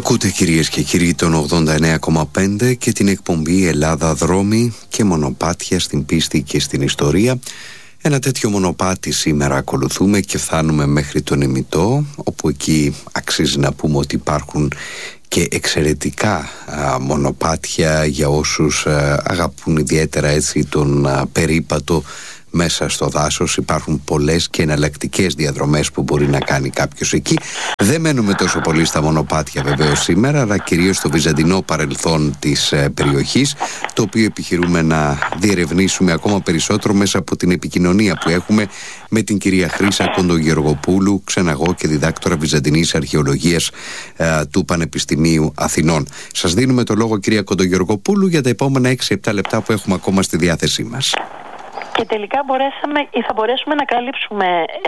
Ακούτε κυρίες και κύριοι τον 89,5 και την εκπομπή Ελλάδα Δρόμοι και Μονοπάτια στην πίστη και στην ιστορία. Ένα τέτοιο μονοπάτι σήμερα ακολουθούμε και φτάνουμε μέχρι τον Ημιτό, όπου εκεί αξίζει να πούμε ότι υπάρχουν και εξαιρετικά μονοπάτια για όσους αγαπούν ιδιαίτερα έτσι τον περίπατο μέσα στο δάσος. Υπάρχουν πολλές και εναλλακτικές διαδρομές που μπορεί να κάνει κάποιος εκεί. Δεν μένουμε τόσο πολύ στα μονοπάτια βεβαίως σήμερα, αλλά κυρίως στο βυζαντινό παρελθόν της περιοχής, το οποίο επιχειρούμε να διερευνήσουμε ακόμα περισσότερο μέσα από την επικοινωνία που έχουμε με την κυρία Χρύσα Κοντογεωργοπούλου, ξεναγώ και διδάκτορα βυζαντινής αρχαιολογίας του Πανεπιστημίου Αθηνών. Σας δίνουμε το λόγο, κυρία Κοντογεωργοπούλου, για τα επόμενα 6-7 λεπτά που έχουμε ακόμα στη διάθεσή μας. Και τελικά θα μπορέσουμε να καλύψουμε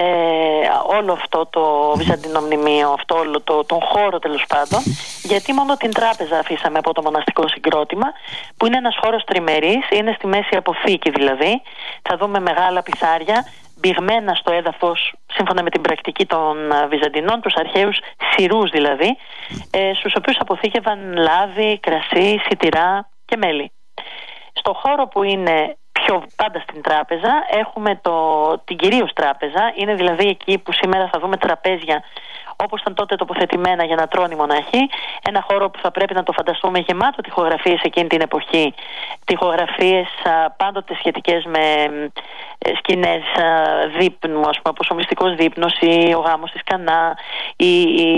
όλο αυτό το βυζαντινό μνημείο, αυτό όλο τον χώρο τέλος πάντων, γιατί μόνο την τράπεζα αφήσαμε από το μοναστικό συγκρότημα, που είναι ένας χώρος τριμερής, είναι στη μέση αποθήκη δηλαδή. Θα δούμε μεγάλα πιθάρια μπηγμένα στο έδαφος σύμφωνα με την πρακτική των Βυζαντινών, τους αρχαίους σειρούς δηλαδή, στους οποίους αποθήκευαν λάδι, κρασί, σιτηρά και μέλι. Στο χώρο που είναι πιο πάντα στην τράπεζα έχουμε την κυρίως τράπεζα, είναι δηλαδή εκεί που σήμερα θα δούμε τραπέζια όπως ήταν τότε τοποθετημένα για να τρώνε οι μοναχοί. Ένα χώρο που θα πρέπει να το φανταστούμε γεμάτο τοιχογραφίες εκείνη την εποχή. Τοιχογραφίες πάντοτε σχετικές με σκηνές δείπνου, ας πούμε, όπως ο μυστικός δείπνος ή ο γάμος της Κανά ή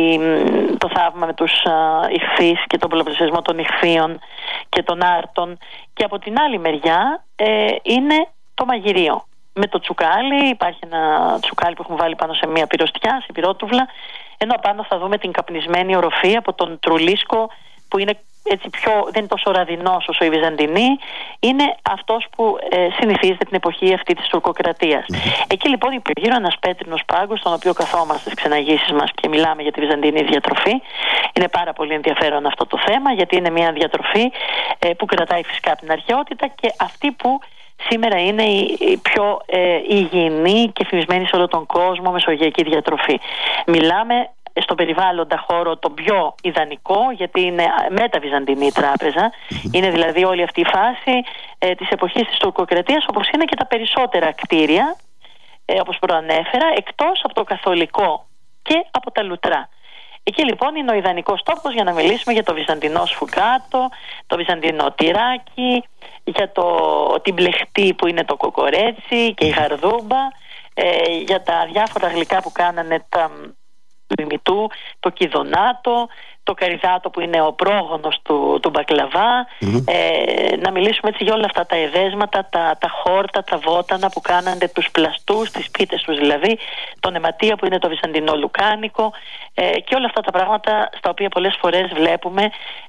το θαύμα με τους ιχθύς και τον πολλαπλασιασμό των ιχθύων και των άρτων. Και από την άλλη μεριά είναι το μαγειρίο. Με το τσουκάλι, υπάρχει ένα τσουκάλι που έχουμε βάλει πάνω σε μια πυροστιά, σε πυρότουβλα, ενώ πάνω θα δούμε την καπνισμένη οροφή από τον τρουλίσκο, που είναι έτσι δεν είναι τόσο ραδινός όσο η Βυζαντινή, είναι αυτός που συνηθίζεται την εποχή αυτή της τουρκοκρατίας. Εκεί λοιπόν υπήρχε γύρω ένας πέτρινος πάγκος, στον οποίο καθόμαστε στις ξεναγήσεις μας και μιλάμε για τη Βυζαντινή διατροφή. Είναι πάρα πολύ ενδιαφέρον αυτό το θέμα, γιατί είναι μια διατροφή που κρατάει φυσικά την αρχαιότητα και αυτή που σήμερα είναι η πιο υγιεινή και φημισμένη σε όλο τον κόσμο μεσογειακή διατροφή. Μιλάμε στον περιβάλλοντα χώρο τον πιο ιδανικό, γιατί είναι μεταβυζαντινή τράπεζα. Είναι δηλαδή όλη αυτή η φάση της εποχής της τουρκοκρατίας, όπως είναι και τα περισσότερα κτίρια, όπως προανέφερα, εκτός από το καθολικό και από τα λουτρά. Εκεί λοιπόν είναι ο ιδανικός τόπος για να μιλήσουμε για το βυζαντινό σφουγγάτο, το βυζαντινό τυράκι, για την πλεχτή που είναι το κοκορέτσι και η γαρδούμπα, για τα διάφορα γλυκά που κάνανε του ημιτού, το κιδονάτο, το καριδάτο που είναι ο πρόγονος του μπακλαβά, να μιλήσουμε έτσι για όλα αυτά τα εδέσματα, τα χόρτα, τα βότανα που κάνανε τους πλαστούς, τις πίτες τους δηλαδή, τον αιματία που είναι το βυζαντινό λουκάνικο, και όλα αυτά τα πράγματα στα οποία πολλές φορές βλέπουμε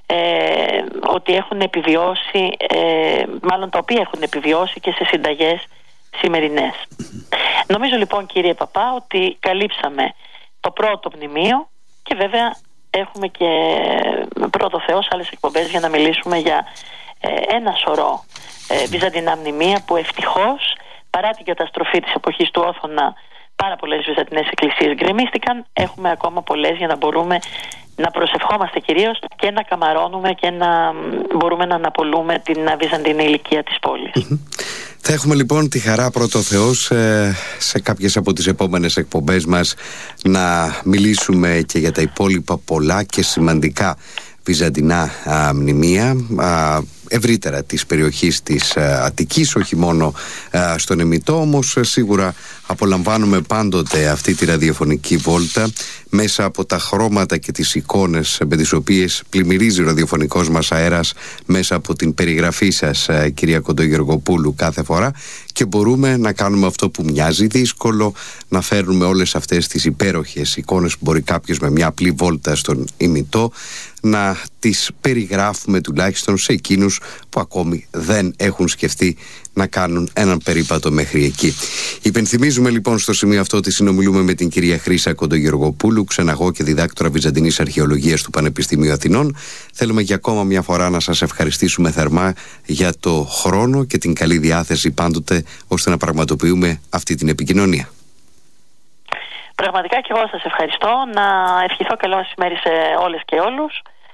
ότι έχουν επιβιώσει, μάλλον τα οποία έχουν επιβιώσει και σε συνταγές σημερινές. Νομίζω λοιπόν, κύριε Παπά, ότι καλύψαμε το πρώτο μνημείο και βέβαια έχουμε και πρώτο Θεό σε άλλες εκπομπές για να μιλήσουμε για ένα σωρό βυζαντινά μνημεία που ευτυχώς, παρά την καταστροφή της εποχής του Όθωνα, πάρα πολλές βυζαντινές εκκλησίες γκρεμίστηκαν. Έχουμε ακόμα πολλές για να μπορούμε να προσευχόμαστε κυρίως και να καμαρώνουμε και να μπορούμε να αναπολούμε την βυζαντινή ηλικία της πόλης. Θα έχουμε λοιπόν τη χαρά, πρώτο Θεός, σε κάποιες από τις επόμενες εκπομπές μας να μιλήσουμε και για τα υπόλοιπα πολλά και σημαντικά βυζαντινά μνημεία ευρύτερα της περιοχής της Αττικής, όχι μόνο στον Ημιτό, όμως σίγουρα απολαμβάνουμε πάντοτε αυτή τη ραδιοφωνική βόλτα μέσα από τα χρώματα και τις εικόνες με τις οποίες πλημμυρίζει ο ραδιοφωνικός μας αέρας μέσα από την περιγραφή σας, κυρία Κοντογεωργοπούλου, κάθε φορά, και μπορούμε να κάνουμε αυτό που μοιάζει δύσκολο, να φέρνουμε όλες αυτές τις υπέροχες εικόνες που μπορεί κάποιος με μια απλή βόλτα στον Ημιτό να τις περιγράφουμε τουλάχιστον σε εκείνους που ακόμη δεν έχουν σκεφτεί να κάνουν έναν περίπατο μέχρι εκεί. Υπενθυμίζουμε λοιπόν στο σημείο αυτό ότι συνομιλούμε με την κυρία Χρύσα Κοντογεωργοπούλου, ξεναγώ και διδάκτορα βυζαντινής αρχαιολογίας του Πανεπιστημίου Αθηνών. Θέλουμε για ακόμα μια φορά να σας ευχαριστήσουμε θερμά για το χρόνο και την καλή διάθεση πάντοτε ώστε να πραγματοποιούμε αυτή την επικοινωνία. Πραγματικά και εγώ σας ευχαριστώ. Να ευχηθώ καλό μεσημέρι σε όλες και όλους.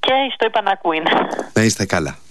και στο υπανάκου είναι. Να είστε καλά.